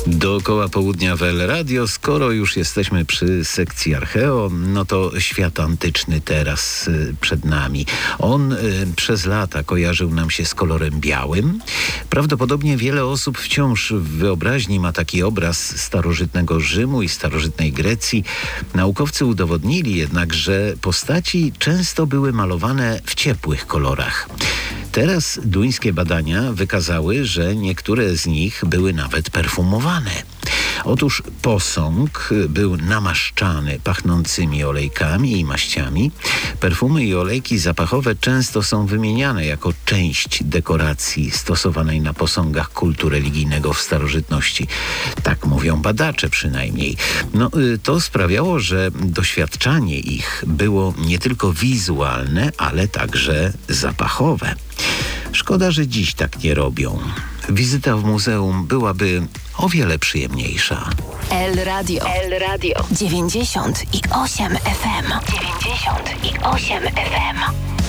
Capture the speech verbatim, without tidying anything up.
Dookoła południa w El Radio. Skoro już jesteśmy przy sekcji Archeo, no to świat antyczny teraz y, przed nami. On y, przez lata kojarzył nam się z kolorem białym. Prawdopodobnie wiele osób wciąż w wyobraźni ma taki obraz starożytnego Rzymu i starożytnej Grecji. Naukowcy udowodnili jednak, że postaci często były malowane w ciepłych kolorach. Teraz duńskie badania wykazały, że niektóre z nich były nawet perfumowane. Otóż posąg był namaszczany pachnącymi olejkami i maściami. Perfumy i olejki zapachowe często są wymieniane jako część dekoracji stosowanej na posągach kultu religijnego w starożytności. Tak mówią badacze przynajmniej. No, to sprawiało, że doświadczanie ich było nie tylko wizualne, ale także zapachowe. Szkoda, że dziś tak nie robią. Wizyta w muzeum byłaby o wiele przyjemniejsza. El Radio. El Radio. dziewięćdziesiąt i osiem F M. dziewięćdziesiąt i osiem F M.